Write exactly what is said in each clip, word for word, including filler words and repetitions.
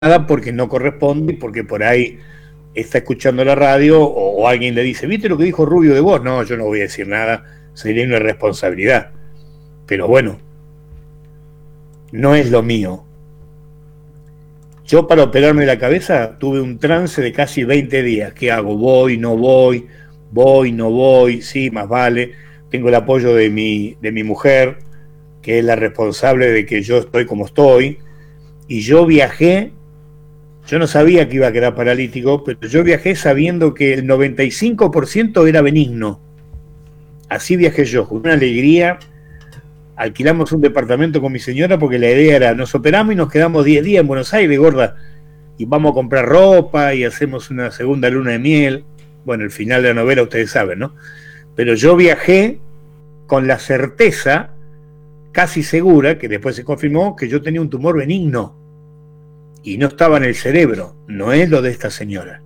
nada porque no corresponde, porque por ahí está escuchando la radio o, o alguien le dice, ¿viste lo que dijo Rubio de vos? No, yo no voy a decir nada, sería una irresponsabilidad. Pero bueno, no es lo mío. Yo para operarme la cabeza tuve un trance de casi veinte días. ¿Qué hago? Voy, no voy, voy, no voy, sí, más vale. Tengo el apoyo de mi, de mi mujer, que es la responsable de que yo estoy como estoy. Y yo viajé, yo no sabía que iba a quedar paralítico, pero yo viajé sabiendo que el noventa y cinco por ciento era benigno. Así viajé yo, con una alegría. Alquilamos un departamento con mi señora porque la idea era, nos operamos y nos quedamos diez días en Buenos Aires, gorda, y vamos a comprar ropa y hacemos una segunda luna de miel. Bueno, el final de la novela ustedes saben, ¿no? Pero yo viajé con la certeza, casi segura, que después se confirmó, que yo tenía un tumor benigno y no estaba en el cerebro, no es lo de esta señora.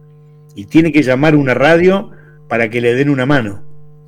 Y tiene que llamar a una radio para que le den una mano.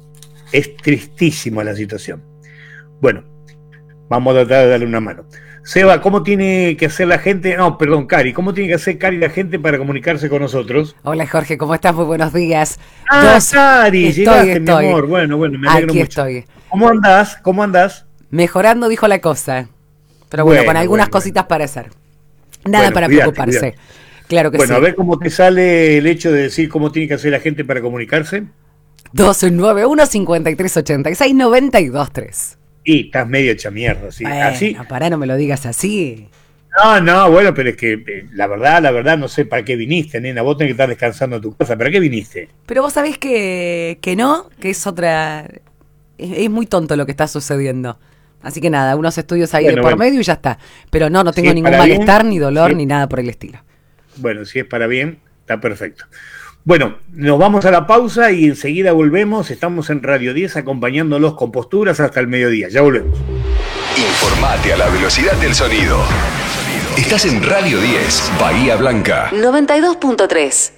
Es tristísima la situación. Bueno, vamos a tratar de darle una mano. Seba, ¿cómo tiene que hacer la gente? No, perdón, Cari, ¿cómo tiene que hacer Cari la gente para comunicarse con nosotros? Hola Jorge, ¿cómo estás? Muy buenos días. Ah, Dos... Cari, estoy, llegaste, estoy. mi amor. Bueno, bueno, me alegro Aquí mucho. Estoy. ¿Cómo andás? ¿Cómo andás? Mejorando, dijo la cosa. Pero bueno, Bueno, con algunas bueno, cositas bueno. para hacer. Nada Bueno, para cuidate, preocuparse. cuidate. Claro que Bueno, sí. a ver cómo te sale el hecho de decir cómo tiene que hacer la gente para comunicarse. dos nueve uno, cinco tres ocho seis, nueve dos tres. Y estás medio hecha mierda, ¿sí? Bueno, Así. pará, no me lo digas así. No, no, bueno, pero es que eh, la verdad, la verdad, no sé para qué viniste, nena. Vos tenés que estar descansando en tu casa. ¿Para qué viniste? Pero vos sabés que, que no, que es otra... Es, es muy tonto lo que está sucediendo. Así que nada, unos estudios ahí Bueno, de por bueno. medio y ya está. Pero no, no tengo Si es ningún para bien, malestar, ni dolor, si- ni nada por el estilo. Bueno, si es para bien, está perfecto. Bueno, nos vamos a la pausa y enseguida volvemos. Estamos en Radio diez acompañándolos con posturas hasta el mediodía. Ya volvemos. Informate a la velocidad del sonido. Estás en Radio diez, Bahía Blanca. noventa y dos punto tres.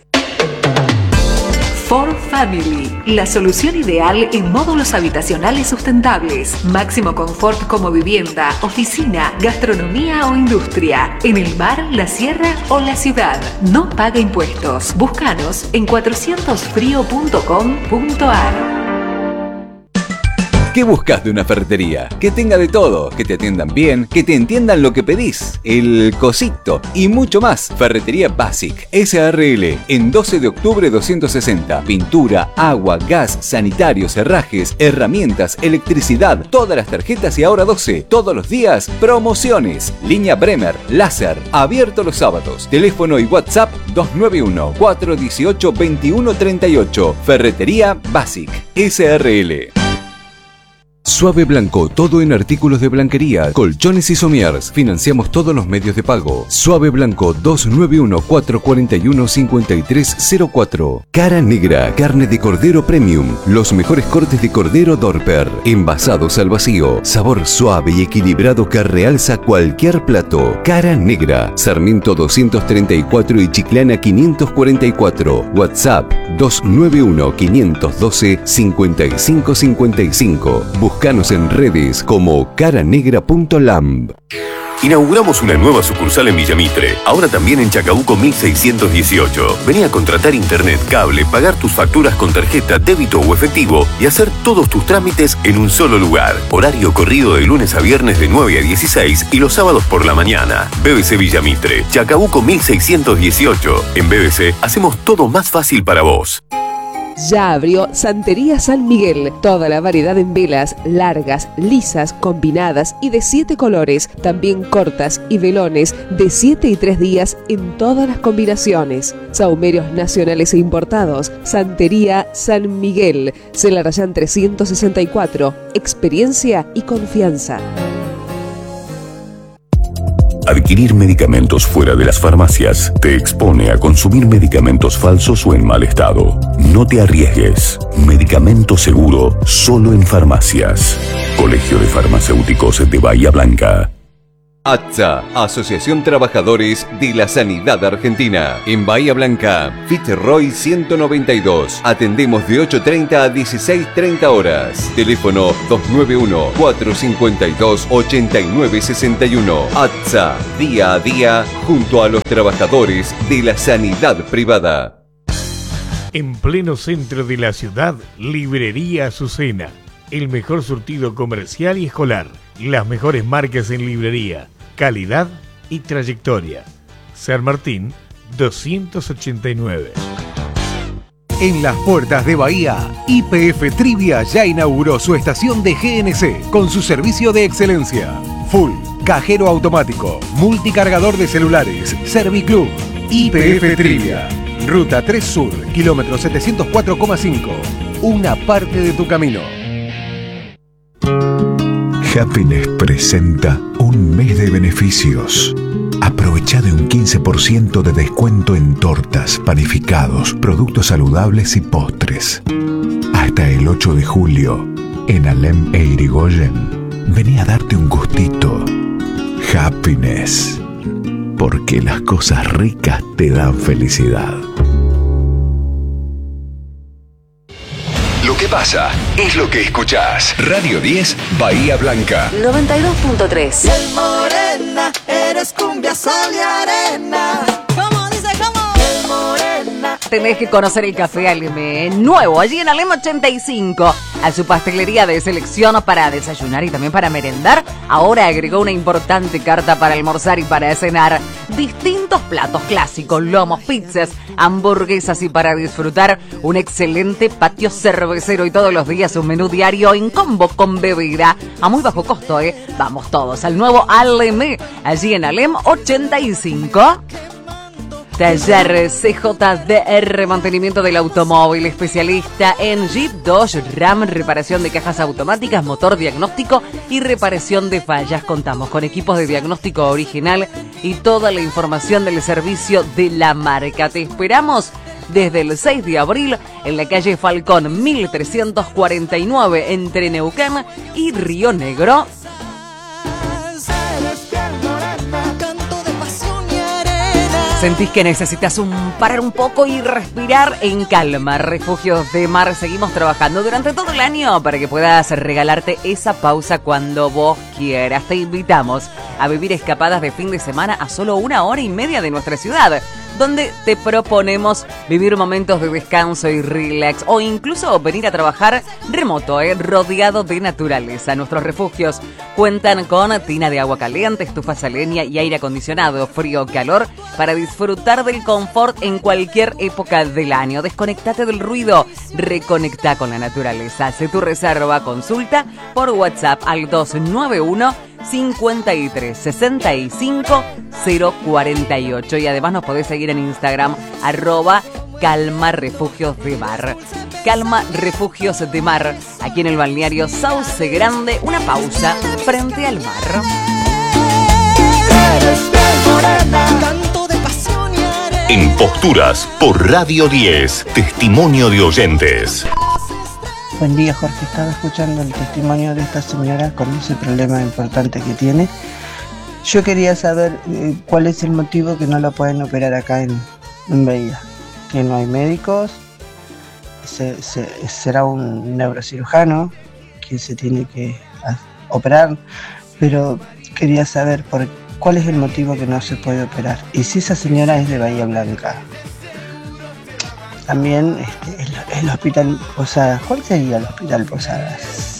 For Family, la solución ideal en módulos habitacionales sustentables. Máximo confort como vivienda, oficina, gastronomía o industria. En el mar, la sierra o la ciudad. No paga impuestos. Búscanos en cuatrocientos frío punto com punto ar. ¿Qué buscas de una ferretería? Que tenga de todo, que te atiendan bien, que te entiendan lo que pedís, el cosito y mucho más. Ferretería Basic, S A R L, en doce de octubre doscientos sesenta. Pintura, agua, gas, sanitarios, herrajes, herramientas, electricidad, todas las tarjetas y ahora doce. Todos los días, promociones. Línea Bremer, láser, abierto los sábados. Teléfono y WhatsApp dos nueve uno, cuatro uno ocho, dos uno tres ocho. Ferretería Basic, S A R L. Suave Blanco, todo en artículos de blanquería, colchones y somiers. Financiamos todos los medios de pago. Suave Blanco, dos nueve uno, cuatro cuatro uno, cinco tres cero cuatro. Cara Negra, carne de cordero premium. Los mejores cortes de cordero Dorper. Envasados al vacío. Sabor suave y equilibrado que realza cualquier plato. Cara Negra, Sarmiento doscientos treinta y cuatro y Chiclana quinientos cuarenta y cuatro. WhatsApp dos nueve uno, cinco uno dos, cinco cinco cinco cinco. Búscanos en redes como caranegra punto lamb. Inauguramos una nueva sucursal en Villamitre, ahora también en Chacabuco mil seiscientos dieciocho. Vení a contratar internet, cable, pagar tus facturas con tarjeta, débito o efectivo y hacer todos tus trámites en un solo lugar. Horario corrido de lunes a viernes de nueve a dieciséis y los sábados por la mañana. B B C Villamitre, Chacabuco mil seiscientos dieciocho. En B B C hacemos todo más fácil para vos. Ya abrió Santería San Miguel. Toda la variedad en velas, largas, lisas, combinadas y de siete colores. También cortas y velones de siete y tres días en todas las combinaciones. Sahumerios nacionales e importados. Santería San Miguel. Celarayán trescientos sesenta y cuatro. Experiencia y confianza. Adquirir medicamentos fuera de las farmacias te expone a consumir medicamentos falsos o en mal estado. No te arriesgues. Medicamento seguro solo en farmacias. Colegio de Farmacéuticos de Bahía Blanca. A T S A, Asociación Trabajadores de la Sanidad Argentina. En Bahía Blanca, Fitzroy ciento noventa y dos. Atendemos de ocho treinta a dieciséis treinta horas. Teléfono dos nueve uno, cuatro cinco dos, ocho nueve seis uno. A T S A, día a día, junto a los trabajadores de la sanidad privada. En pleno centro de la ciudad, Librería Azucena. El mejor surtido comercial y escolar. Las mejores marcas en librería, calidad y trayectoria. San Martín doscientos ochenta y nueve. En las puertas de Bahía, Y P F Trivia ya inauguró su estación de G N C con su servicio de excelencia. Full, cajero automático, multicargador de celulares, Serviclub. Y P F Trivia, Ruta tres Sur, kilómetro setecientos cuatro coma cinco. Una parte de tu camino. Happiness presenta un mes de beneficios. Aprovecha de un quince por ciento de descuento en tortas, panificados, productos saludables y postres. Hasta el ocho de julio, en Alem e Irigoyen, vení a darte un gustito. Happiness, porque las cosas ricas te dan felicidad. Lo que pasa es lo que escuchás. Radio diez, Bahía Blanca. noventa y dos punto tres. Piel morena, eres cumbia, sal y arena. ¿Cómo dice? ¿Cómo? Piel morena. Tenés que conocer el Café Alem nuevo, allí en Alem ochenta y cinco. A su pastelería de selección para desayunar y también para merendar. Ahora agregó una importante carta para almorzar y para cenar. Distintos platos clásicos, lomos, pizzas, hamburguesas y para disfrutar un excelente patio cervecero y todos los días un menú diario en combo con bebida a muy bajo costo, ¿eh? Vamos todos al nuevo Alem, allí en Alem ochenta y cinco. Taller C J D R, mantenimiento del automóvil, especialista en Jeep, Dodge, Ram, reparación de cajas automáticas, motor diagnóstico y reparación de fallas. Contamos con equipos de diagnóstico original y toda la información del servicio de la marca. Te esperamos desde el seis de abril en la calle Falcón mil trescientos cuarenta y nueve entre Neuquén y Río Negro. ¿Sentís que necesitas un parar un poco y respirar en calma? Refugios de Mar, seguimos trabajando durante todo el año para que puedas regalarte esa pausa cuando vos quieras. Te invitamos a vivir escapadas de fin de semana a solo una hora y media de nuestra ciudad, donde te proponemos vivir momentos de descanso y relax o incluso venir a trabajar remoto, eh, rodeado de naturaleza. Nuestros refugios cuentan con tina de agua caliente, estufas a leña y aire acondicionado, frío o calor, para disfrutar del confort en cualquier época del año. Desconectate del ruido, reconecta con la naturaleza. Haz tu reserva, consulta por WhatsApp al dos nueve uno, cincuenta y tres, sesenta y cinco, cero cuarenta y ocho y además nos podés seguir en Instagram arroba Calma Refugios de Mar. Calma Refugios de Mar, aquí en el balneario Sauce Grande. Una pausa frente al mar. En Posturas por Radio diez, testimonio de oyentes. Buen día, Jorge. Estaba escuchando el testimonio de esta señora con ese problema importante que tiene. Yo quería saber eh, cuál es el motivo que no la pueden operar acá en, en Bahía. Que no hay médicos, se, se, será un neurocirujano que se tiene que a, operar, pero quería saber por cuál es el motivo que no se puede operar. Y si esa señora es de Bahía Blanca. También este, el, el hospital Posadas. ¿Cuál sería el hospital Posadas?